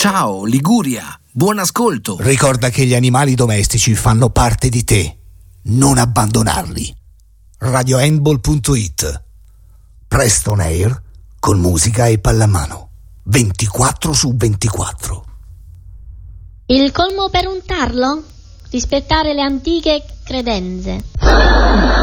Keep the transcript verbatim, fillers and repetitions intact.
Ciao Liguria, buon ascolto. Ricorda che gli animali domestici fanno parte di te. Non abbandonarli. radio handball punto it. Presto on air con musica e pallamano. ventiquattro su ventiquattro. Il colmo per un tarlo? Rispettare le antiche credenze.